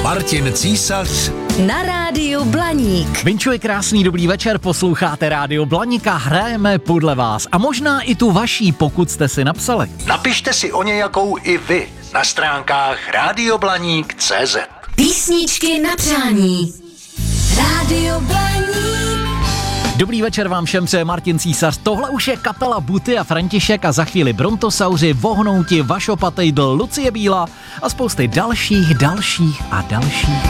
Martin Císař na rádiu Blaník. Vinčuje krásný dobrý večer, posloucháte rádio Blaník a hrajeme podle vás. A možná i tu vaší, pokud jste si napsali. Napište si o nějakou i vy na stránkách radioblaník.cz. Písničky na přání. Rádio Blaník. Dobrý večer vám všem, přeje Martin Císař. Tohle už je kapela Buty a František a za chvíli Brontosauři, Vohnouti, Vašo Patejdl, Lucie Bílá a spousty dalších.